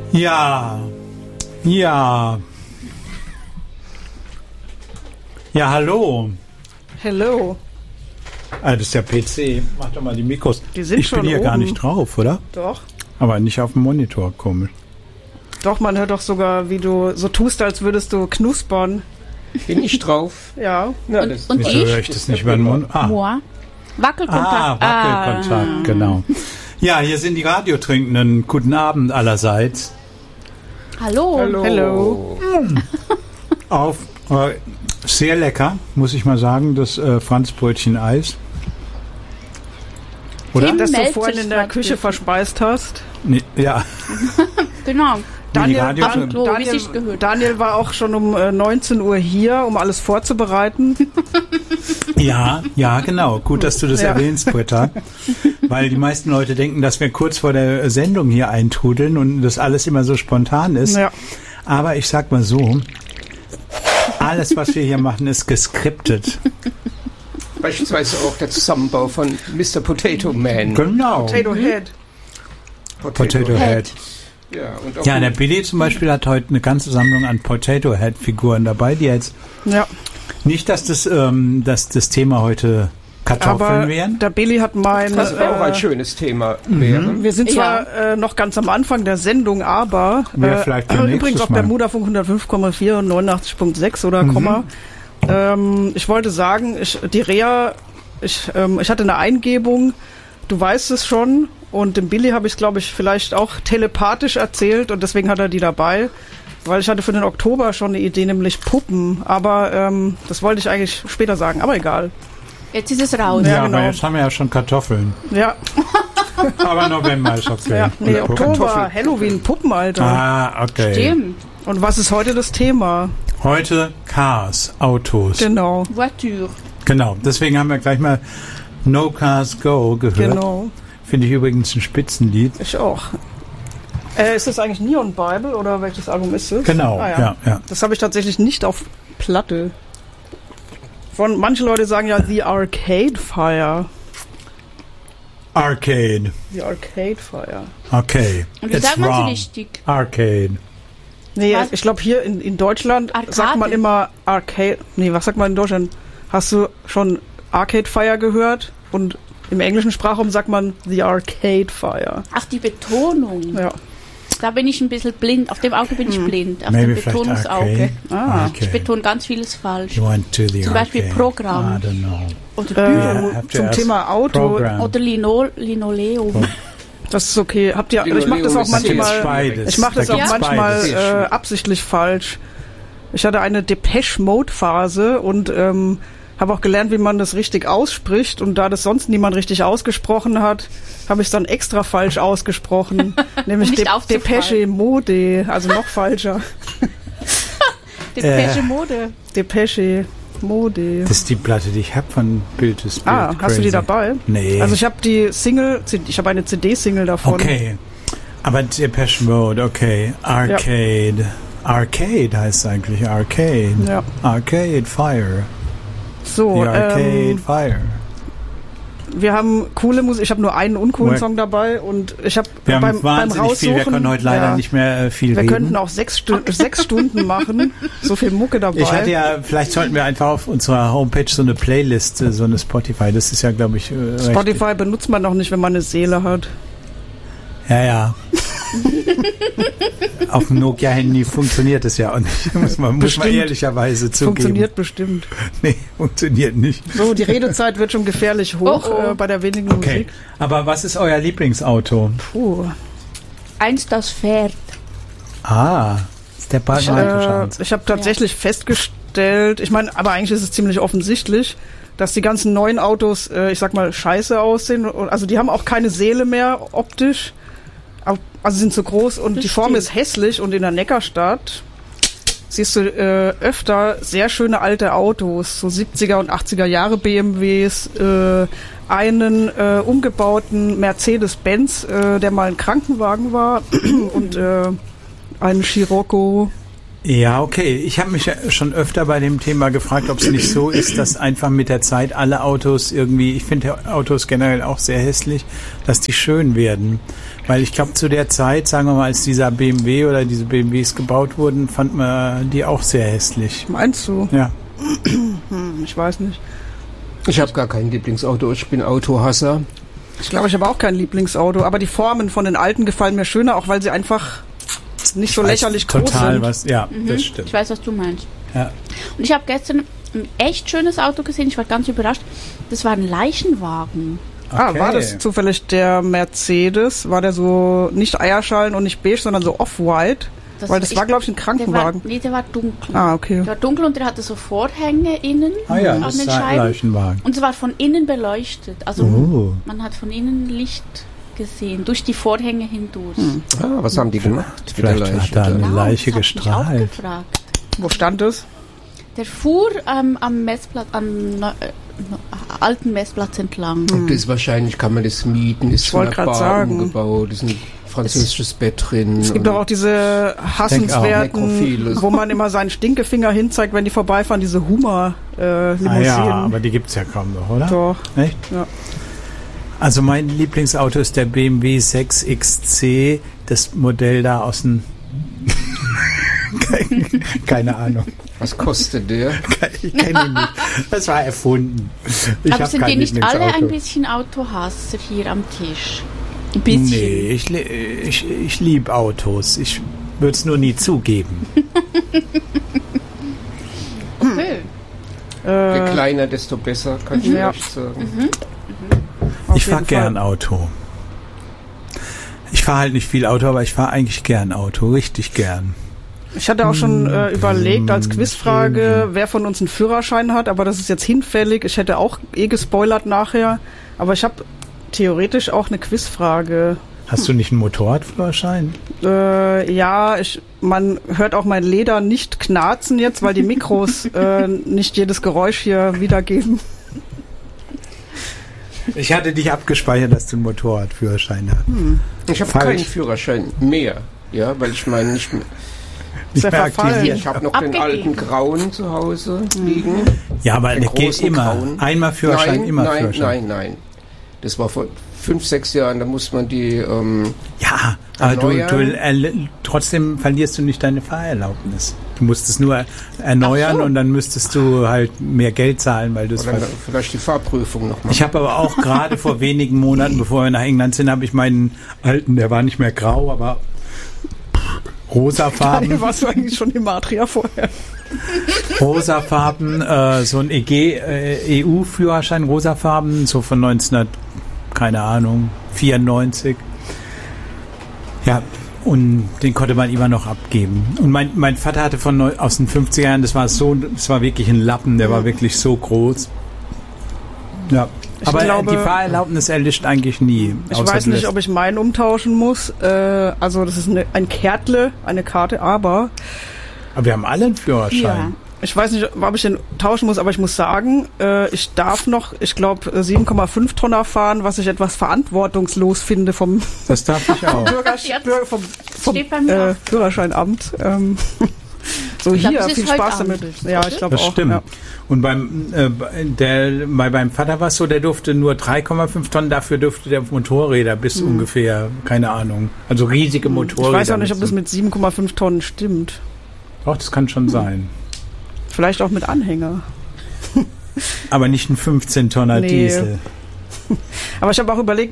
Ja. Ja, hallo. Hello. Das ist der PC. Mach doch mal die Mikros. Die sind ich bin hier oben. gar nicht drauf, oder? Doch. Aber nicht auf dem Monitor, komisch. Doch, man hört doch sogar, wie du so tust, als würdest du knuspern. Bin ich drauf? Ja. Ja, Und Wieso ich? höre ich das nicht über den Mund? Moi. Wackelkontakt. Wackelkontakt, genau. Ja, hier sind die Radiotrinkenden. Guten Abend allerseits. Hallo. Hello. Auf sehr lecker, muss ich mal sagen, das Franzbrötchen Eis. Oder? Tim Das du meldet vorhin sich in der grad Küche bitte. verspeist hast. Nee, ja. Genau. Die Daniel, wie sich's gehört. Daniel war auch schon um 19 Uhr hier, um alles vorzubereiten. Ja, genau. Gut, dass du das Ja. erwähnst, Britta. Weil die meisten Leute denken, dass wir kurz vor der Sendung hier eintrudeln und das alles immer so spontan ist. Ja. Aber ich sag mal so, alles, was wir hier machen, ist geskriptet. Beispielsweise auch der Zusammenbau von Mr. Potato Man. Genau. Potato Head. Potato Head. Ja, und auch Ja, der Billy zum Beispiel hat heute eine ganze Sammlung an Potato Head Figuren dabei, die jetzt Ja. nicht, dass das Thema heute Kartoffeln Aber wären. der Billy hat mein... das auch ein schönes Thema wäre. Wir sind zwar noch ganz am Anfang der Sendung, aber Wäre vielleicht für übrigens nächstes auf Mal. Bermudafunk 105,4 und 89,6 oder Komma. Ich wollte sagen, die Rea, ich hatte eine Eingebung, du weißt es schon, und dem Billy habe ich es, glaube ich, vielleicht auch telepathisch erzählt und deswegen hat er die dabei, weil ich hatte für den Oktober schon eine Idee, nämlich Puppen, aber das wollte ich eigentlich später sagen, aber egal. Jetzt ist es raus. Ja, Ja, genau. aber jetzt haben wir ja schon Kartoffeln. Ja, Aber November ist okay. ja nee, Oder Puppen. Oktober, Halloween, Puppen, Alter. Ah, okay. Stimmt. Und was ist heute das Thema? Heute Cars, Autos. Genau, Voiture. Genau, deswegen haben wir gleich mal No Cars Go gehört. genau. Finde ich übrigens ein Spitzenlied. Ich auch. Ist das eigentlich Neon Bible oder welches Album ist es? Genau, Ah, ja. Das habe ich tatsächlich nicht auf Platte. Manche Leute sagen ja The Arcade Fire. Arcade. The Arcade Fire. Okay. Und wie It's sagt man wrong. so richtig? Arcade. Nee, Was? ich glaube hier in Deutschland Arcade. sagt man immer Arcade. Nee, was sagt man in Deutschland? Hast du schon Arcade Fire gehört? Und im englischen Sprachraum sagt man The Arcade Fire. Ach, die Betonung. Ja. Da bin ich ein bisschen blind. Auf dem Auge bin ich blind. Auf Maybe dem vielleicht Betonungsauge. Arcade. Ich betone ganz vieles falsch. You went to the Zum Beispiel arcade. Programm. I don't know. Oder Büro. Have to Zum ask Thema Auto. Program. Oder Linoleum. Das ist okay. Habt ihr? Ich mache das auch Da gibt's manchmal. beides. Ich mache das Da auch gibt's manchmal beides. absichtlich falsch. Ich hatte eine Depeche-Mode-Phase und habe auch gelernt, wie man das richtig ausspricht. Und da das sonst niemand richtig ausgesprochen hat, habe ich es dann extra falsch ausgesprochen. Nämlich nicht aufzufallen. Depeche-Mode, also noch falscher. Depeche Mode. Depeche-Mode. Das ist die Platte, die ich habe von Bild to Spirit. Ah, hast du die Crazy. dabei? Nee. Also ich habe die Single, ich habe eine CD-Single davon. Okay. Aber Depeche Mode, okay. Arcade. Arcade heißt eigentlich Arcade. Ja. Arcade Fire. So, The Arcade Fire. wir haben coole Musik. Ich habe nur einen uncoolen Well, Song dabei und ich habe Wir haben beim wahnsinnig viel, wir können heute leider nicht mehr viel Wir reden. könnten auch 6 Stunden machen. So viel Mucke dabei. Ich hatte ja, vielleicht sollten wir einfach auf unserer Homepage so eine Playlist, so eine Spotify, das ist ja, glaube ich, recht. Spotify benutzt man noch nicht, wenn man eine Seele hat. Ja. Auf dem Nokia-Handy funktioniert es ja auch nicht. Muss man Bestimmt. ehrlicherweise zugeben. Funktioniert bestimmt. Nee, funktioniert nicht. So, die Redezeit wird schon gefährlich hoch Oh, oh. bei der wenigen Okay, Musik. aber was ist euer Lieblingsauto? Puh. Eins, das fährt. Ah, ist der Partner. Ich habe tatsächlich festgestellt, ich meine, aber eigentlich ist es ziemlich offensichtlich, dass die ganzen neuen Autos, ich sag mal, scheiße aussehen. Also die haben auch keine Seele mehr optisch. Also sind zu groß und Das die Form stimmt. ist hässlich und in der Neckarstadt siehst du öfter sehr schöne alte Autos, so 70er und 80er Jahre BMWs, einen umgebauten Mercedes-Benz, der mal ein Krankenwagen war und einen Scirocco Ja, okay. Ich habe mich ja schon öfter bei dem Thema gefragt, ob es nicht so ist, dass einfach mit der Zeit alle Autos irgendwie, ich finde Autos generell auch sehr hässlich, dass die schön werden. Weil ich glaube, zu der Zeit, sagen wir mal, als dieser BMW oder diese BMWs gebaut wurden, fand man die auch sehr hässlich. Meinst du? Ja. Ich weiß nicht. Ich habe gar kein Lieblingsauto, ich bin Autohasser. Ich glaube, ich habe auch kein Lieblingsauto, aber die Formen von den alten gefallen mir schöner, auch weil sie einfach nicht so lächerlich groß Total sind. was, ja, das stimmt. Ich weiß, was du meinst. Ja. Und ich habe gestern ein echt schönes Auto gesehen. Ich war ganz überrascht. Das war ein Leichenwagen. Ah, Okay. war das zufällig der Mercedes? War der so nicht Eierschalen und nicht beige, sondern so off-white? Weil das war, glaube ich, ein Krankenwagen. Der war dunkel. Ah, okay. Der war dunkel und der hatte so Vorhänge innen Ah ja, an das den ist ein Scheiben. Leichenwagen. Und es war von innen beleuchtet. Also Oh. man hat von innen Licht gesehen, durch die Vorhänge hindurch. Ah, was haben die gemacht? mit der Vielleicht hat Leiche? er eine Ja, Leiche das hab ich mich auch gestrahlt. gefragt. Wo stand es? Der fuhr am Messplatz, alten Messplatz entlang. Und das wahrscheinlich kann man das mieten, ist Ich wollte von der grad Bar sagen. umgebaut, ist ein französisches Bett drin. Es gibt doch auch diese hassenswerten, Nekrophiles. wo man immer seinen Stinkefinger hinzeigt, wenn die vorbeifahren, diese Hummer-Limousinen. Ah ja, aber die gibt's ja kaum noch, oder? Doch. Echt? Ja. Also mein Lieblingsauto ist der BMW 6 XC, das Modell da aus dem... Keine Ahnung. Was kostet der? Ich kenne ihn nicht. Das war erfunden. Ich Aber hab sind kein wir nicht alle Lieblingsauto. ein bisschen Autohasser hier am Tisch? Ein bisschen. Nee, ich liebe Autos. Ich würde es nur nie zugeben. Okay. Je kleiner, desto besser, kann ich Ja. vielleicht sagen. Auf Ich fahre jeden gern Fall. Auto. Ich fahre halt nicht viel Auto, aber ich fahre eigentlich gern Auto. Richtig gern. Ich hatte auch schon überlegt als Quizfrage, wer von uns einen Führerschein hat, aber das ist jetzt hinfällig. Ich hätte auch gespoilert nachher, aber ich habe theoretisch auch eine Quizfrage. Hast du nicht einen Motorradführerschein? Ja, man hört auch mein Leder nicht knarzen jetzt, weil die Mikros nicht jedes Geräusch hier wiedergeben. Ich hatte dich abgespeichert, dass du einen Motorradführerschein hast. Ich habe Falsch. keinen Führerschein mehr, ja, weil ich meine nicht mehr. Nicht Sehr mehr verfallen. aktiviert. Ich habe noch den Abgegeben. alten grauen zu Hause liegen. Ja, aber Den der geht großen immer. grauen. Einmal Führerschein, immer nein, Führerschein. Nein. Das war vor 5, 6 Jahren, da muss man die, Ja, aber Erneuern. trotzdem verlierst du nicht deine Fahrerlaubnis. Du musst es nur erneuern Ach so. und dann müsstest du halt mehr Geld zahlen, weil du es oder vielleicht die Fahrprüfung noch machen. Ich habe aber auch gerade vor wenigen Monaten, bevor wir nach England sind, habe ich meinen alten, der war nicht mehr grau, aber rosafarben, Warst du eigentlich schon im Adria vorher? rosafarben, so ein EU-Führerschein, rosafarben, so von 94. Ja, und den konnte man immer noch abgeben. Und mein Vater hatte aus den 50er Jahren, das war wirklich ein Lappen, der war wirklich so groß. Ja, aber glaube, die Fahrerlaubnis erlischt eigentlich nie. Ich weiß nicht, ob ich meinen umtauschen muss. Also das ist ein Kärtle, eine Karte, aber Aber wir haben alle einen Führerschein. Ja. ich weiß nicht, ob ich den tauschen muss, aber ich muss sagen, ich darf noch, ich glaube, 7,5 Tonner fahren, was ich etwas verantwortungslos finde vom Das darf ich auch. vom Steht bei mir auch. Führerscheinamt. So Ich glaub, hier, das ist viel heute Spaß Abend, damit. oder? Ja, ich glaube Das auch. stimmt. Ja. Und beim Vater war es so, der durfte nur 3,5 Tonnen, dafür durfte der Motorräder bis ungefähr, keine Ahnung, also riesige Ich Motorräder. weiß auch nicht, ob das mit 7,5 Tonnen stimmt. Doch, das kann schon sein. Vielleicht auch mit Anhänger. Aber nicht ein 15-Tonner Nee. Diesel. Aber ich habe auch überlegt,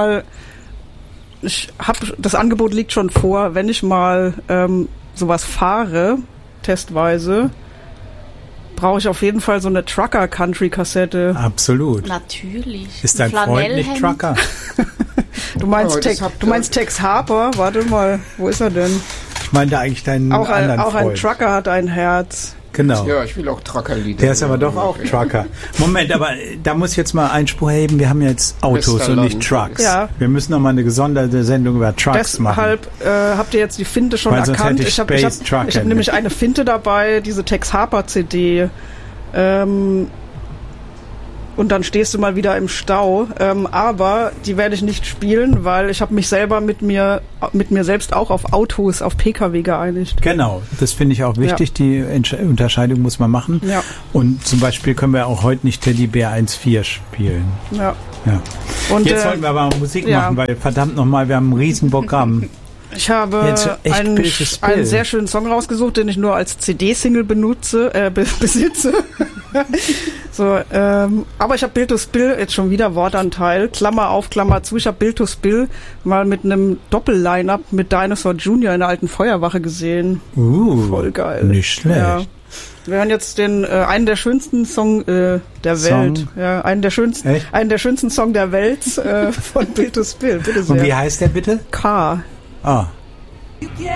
das Angebot liegt schon vor, wenn ich mal sowas fahre, testweise, brauche ich auf jeden Fall so eine Trucker-Country-Kassette. Absolut. Natürlich. Ist dein Freund nicht Flanellhemd. Trucker? Du meinst, Aber das habt du ihr- meinst Tex Harper? Warte mal, wo ist er denn? Ich meinte eigentlich deinen Auch anderen ein Freund. Trucker hat ein Herz. Genau. Ja, ich will auch Truckerlieder. Der ist aber doch auch Trucker. Moment, aber da muss ich jetzt mal Einspruch erheben. Wir haben jetzt Autos und Westerland. nicht Trucks. Ja. Wir müssen noch mal eine gesonderte Sendung über Trucks machen. Deshalb habt ihr jetzt die Finte schon Weil sonst erkannt. hätte ich habe Space Trucker nämlich nicht. eine Finte dabei, diese Tex Harper CD. und dann stehst du mal wieder im Stau. Aber die werde ich nicht spielen, weil ich habe mich selber mit mir selbst auch auf Autos, auf Pkw geeinigt. Genau, das finde ich auch wichtig. Die Unterscheidung muss man machen. Ja. Und zum Beispiel können wir auch heute nicht Teddybär 1.4 spielen. Ja. Und jetzt sollten wir aber Musik machen, weil verdammt nochmal, wir haben ein Riesenprogramm. Ich habe einen sehr schönen Song rausgesucht, den ich nur als CD-Single besitze. So, aber ich habe Bill to Spill, jetzt schon wieder Wortanteil, Klammer auf, Klammer zu. Ich habe Bill to Spill mal mit einem Doppel-Line-Up mit Dinosaur Jr. in der alten Feuerwache gesehen. Voll geil. Nicht schlecht. Ja. Wir hören jetzt einen der schönsten Song der Welt. Ja, einen der schönsten Song der Welt von Bill to Spill. Bitte sehr. Und wie heißt der bitte? K. Ah. You get